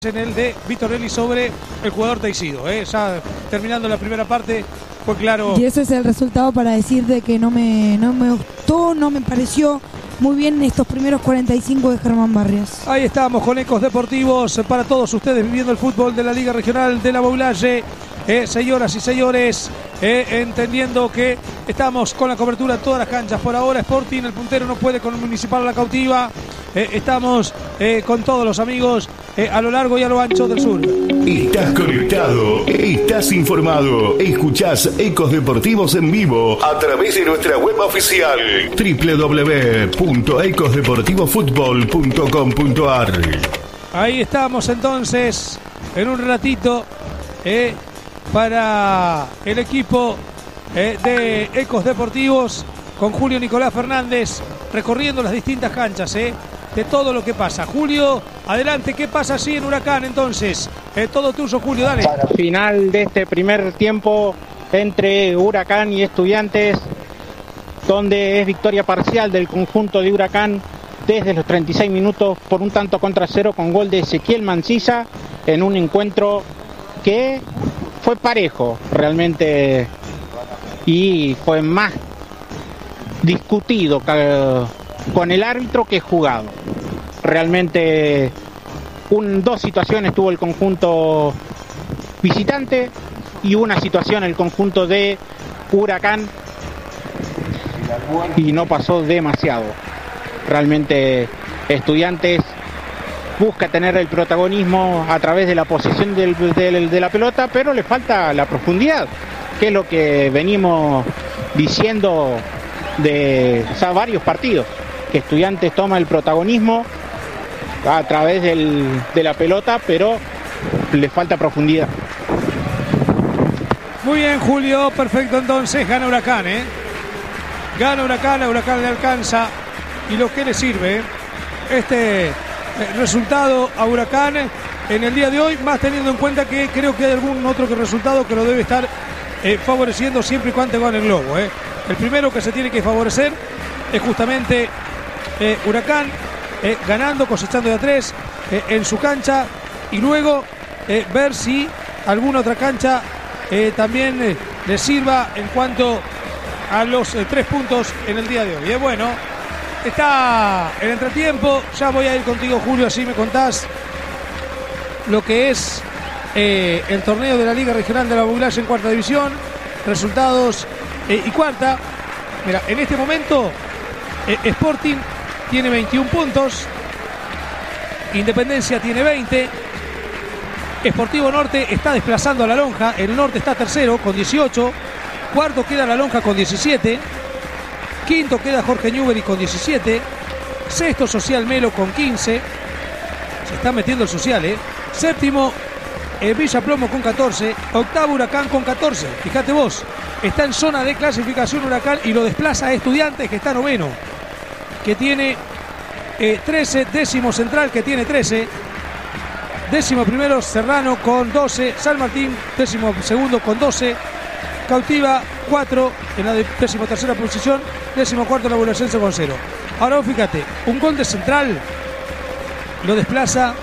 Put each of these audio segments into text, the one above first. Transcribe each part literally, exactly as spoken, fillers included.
En el de Vitorelli sobre el jugador Teixido, ¿eh? Ya terminando la primera parte fue claro. Y ese es el resultado para decir de que no me, no me gustó, no me pareció muy bien estos primeros cuarenta y cinco de Germán Barrios. Ahí estamos con Ecos Deportivos para todos ustedes viviendo el fútbol de la Liga Regional de la Boulaye. Eh, señoras y señores, eh, entendiendo que estamos con la cobertura en todas las canchas. Por ahora Sporting, el puntero, no puede con Municipal La Cautiva. Eh, estamos eh, con todos los amigos eh, a lo largo y a lo ancho del sur. Estás conectado, estás informado, escuchás Ecos Deportivos en vivo a través de nuestra web oficial doble u doble u doble u punto ecos deportivo fútbol punto com punto a r. Ahí estamos entonces, en un ratito, eh, para el equipo eh, de Ecos Deportivos, con Julio Nicolás Fernández, recorriendo las distintas canchas, eh, de todo lo que pasa. Julio, adelante, ¿qué pasa así en Huracán entonces? Eh, todo tuyo, Julio, dale. Final de este primer tiempo entre Huracán y Estudiantes, donde es victoria parcial del conjunto de Huracán desde los treinta y seis minutos por un tanto contra cero, con gol de Ezequiel Mancilla, en un encuentro que fue parejo realmente y fue más discutido con el árbitro que jugado. Realmente un, dos situaciones tuvo el conjunto visitante y una situación el conjunto de Huracán, y no pasó demasiado. Realmente Estudiantes busca tener el protagonismo a través de la posesión del, del, de la pelota, pero le falta la profundidad, que es lo que venimos diciendo de o sea, varios partidos, que Estudiantes toma el protagonismo a través del, de la pelota, pero le falta profundidad. Muy bien, Julio, perfecto. Entonces gana Huracán, ¿eh? Gana Huracán, a Huracán le alcanza y lo que le sirve este eh, resultado a Huracán en el día de hoy, más teniendo en cuenta que creo que hay algún otro que resultado que lo debe estar eh, favoreciendo siempre y cuando gane el Globo, ¿eh? El primero que se tiene que favorecer es justamente eh, Huracán, eh, ganando, cosechando de a tres eh, en su cancha, y luego eh, ver si alguna otra cancha eh, también eh, le sirva en cuanto a los eh, tres puntos en el día de hoy. Eh, bueno, está el entretiempo, ya voy a ir contigo, Julio, así me contás lo que es eh, el torneo de la Liga Regional de la Boulaye en cuarta división, resultados eh, y cuarta. Mira, en este momento eh, Sporting tiene veintiún puntos, Independencia tiene veinte, Sportivo Norte está desplazando a La Lonja, el Norte está tercero con dieciocho, cuarto queda La Lonja con diecisiete, quinto queda Jorge Newbery con diecisiete, sexto Social Melo con quince, se está metiendo el Social, eh. Séptimo eh, Villa Plomo con catorce, octavo Huracán con catorce, fíjate vos, está en zona de clasificación Huracán y lo desplaza a Estudiantes, que está noveno, que tiene eh, trece, décimo Central que tiene trece, décimo primero Serrano con doce, San Martín décimo segundo con doce, Cautiva cuatro en la décimo tercera posición, décimo cuarto la Boulayense con cero. Ahora fíjate, un gol de Central lo desplaza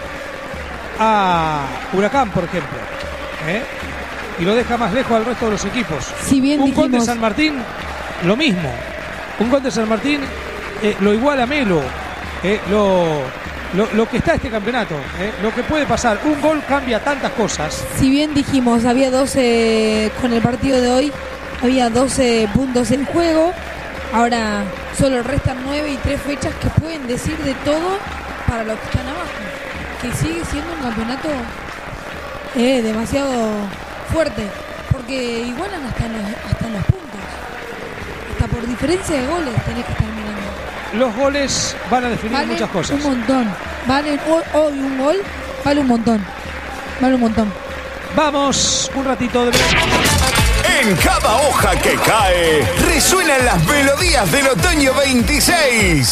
a Huracán, por ejemplo, ¿eh? y lo deja más lejos al resto de los equipos. Si bien un dijimos... gol de San Martín, lo mismo. Un gol de San Martín eh, lo iguala Melo, eh, lo, lo, lo que está este campeonato, eh, lo que puede pasar. Un gol cambia tantas cosas. Si bien dijimos, había doce con el partido de hoy, había doce puntos en juego, ahora solo restan nueve y tres fechas que pueden decir de todo para los que están abajo, que sigue siendo un campeonato eh, demasiado fuerte, porque igualan hasta en los, hasta en los puntos, hasta por diferencia de goles tenés que estar mirando. Los goles van a definir Valen muchas cosas. Un montón, valen hoy, hoy un gol, vale un montón, vale un montón. Vamos, un ratito de... En cada hoja que cae, resuenan las melodías del otoño veintiséis.